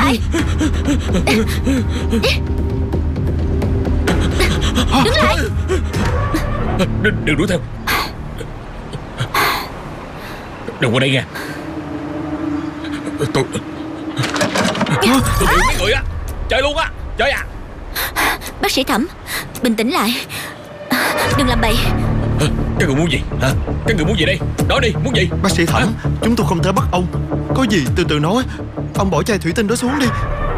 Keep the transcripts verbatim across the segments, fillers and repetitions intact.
lại. Đứng lại. Đừng, đừng đuổi theo. Đừng qua đây nha. Tôi Tôi yêu mấy người á. Chơi luôn á. Chơi à. Bác sĩ Thẩm, bình tĩnh lại. Đừng làm bậy. Các người muốn gì hả? Các người muốn gì đây? Nói đi, muốn gì? Bác sĩ Thẩm, hả? chúng tôi không thể bắt ông. Có gì từ từ nói. Ông bỏ chai thủy tinh đó xuống đi.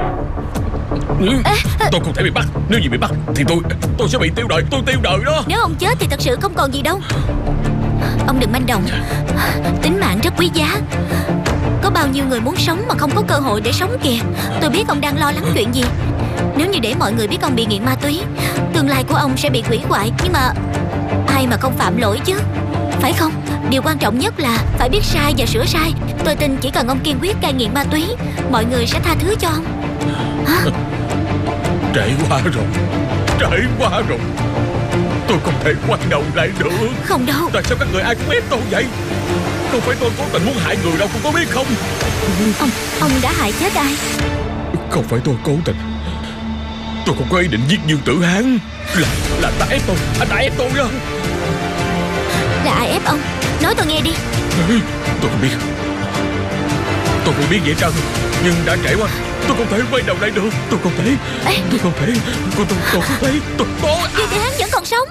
Tôi không thể bị bắt. Nếu như bị bắt thì tôi Tôi sẽ bị tiêu đời. Tôi tiêu đời đó. Nếu ông chết thì thật sự không còn gì đâu. Ông đừng manh động. Tính mạng rất quý giá. Có bao nhiêu người muốn sống mà không có cơ hội để sống kìa. Tôi biết ông đang lo lắng chuyện gì. Nếu như để mọi người biết ông bị nghiện ma túy, tương lai của ông sẽ bị hủy hoại. Nhưng mà ai mà không phạm lỗi chứ, phải không? Điều quan trọng nhất là phải biết sai và sửa sai. Tôi tin chỉ cần ông kiên quyết cai nghiện ma túy, mọi người sẽ tha thứ cho ông. Hả? Trễ quá rồi. Trễ quá rồi. Tôi không thể quay đầu lại được. Không đâu. Tại sao các người ai cũng ép tôi vậy? Không phải tôi cố tình muốn hại người đâu, cô có biết không? Ông, ông đã hại chết ai? Không phải tôi cố tình. Tôi không có ý định giết Dương Tử Hán. Là, là ta ép tôi. Anh ta ép tôi đó. Là ai ép ông? Nói tôi nghe đi. Tôi không biết. Tôi không biết vậy trơn. Nhưng đã trễ quá. Tôi không thể quay đầu lại được. Tôi không thể. Ê. Tôi không thể. Tôi, tôi, tôi không thể. Tôi, tôi... Dương Tử Hán vẫn còn sống.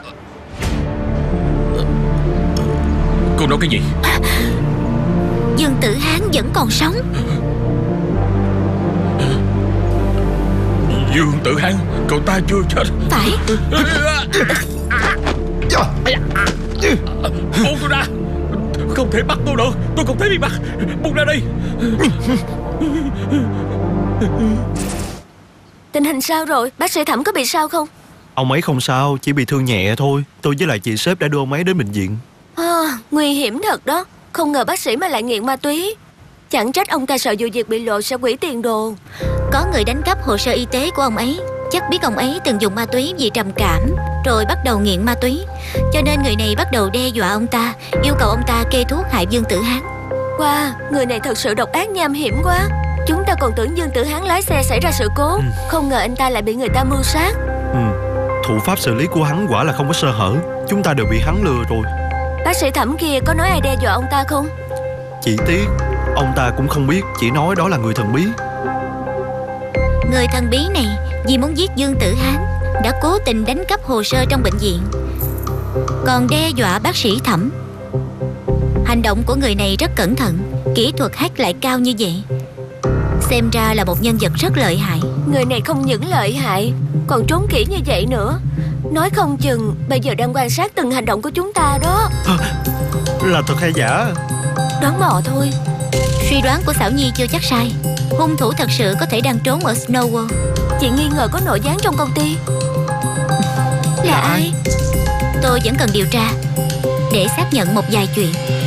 Cô nói cái gì? Dương Tử Hán vẫn còn sống. Dương Tử Hán, cậu ta chưa chết. Phải. Buông tôi ra. Không thể bắt tôi được. Tôi không thể bị bắt. Buông ra đi. Tình hình sao rồi? Bác sĩ Thẩm có bị sao không? Ông ấy không sao, chỉ bị thương nhẹ thôi. Tôi với lại chị sếp đã đưa ông ấy đến bệnh viện. À, nguy hiểm thật đó. Không ngờ bác sĩ mà lại nghiện ma túy. Chẳng trách ông ta sợ vụ việc bị lộ sẽ hủy tiền đồ. Có người đánh cắp hồ sơ y tế của ông ấy. Chắc biết ông ấy từng dùng ma túy vì trầm cảm, rồi bắt đầu nghiện ma túy. Cho nên người này bắt đầu đe dọa ông ta, yêu cầu ông ta kê thuốc hại Dương Tử Hán. Wow, người này thật sự độc ác nham hiểm quá. Chúng ta còn tưởng Dương Tử Hán lái xe xảy ra sự cố. ừ. Không ngờ anh ta lại bị người ta mưu sát. Ừ, thủ pháp xử lý của hắn quả là không có sơ hở. Chúng ta đều bị hắn lừa rồi. Bác sĩ Thẩm kia có nói ai đe dọa ông ta không? Chỉ tiếc ông ta cũng không biết, chỉ nói đó là người thần bí. Người thần bí này vì muốn giết Dương Tử Hán đã cố tình đánh cắp hồ sơ trong bệnh viện, còn đe dọa bác sĩ Thẩm. Hành động của người này rất cẩn thận, kỹ thuật hack lại cao như vậy. Xem ra là một nhân vật rất lợi hại. Người này không những lợi hại, còn trốn kỹ như vậy nữa. Nói không chừng bây giờ đang quan sát từng hành động của chúng ta đó. À, là thật hay giả? Đoán mò thôi. Suy đoán của Xảo Nhi chưa chắc sai. Hung thủ thật sự có thể đang trốn ở Snow World. Chị nghi ngờ có nội gián trong công ty. Là, là ai? ai? Tôi vẫn cần điều tra để xác nhận một vài chuyện.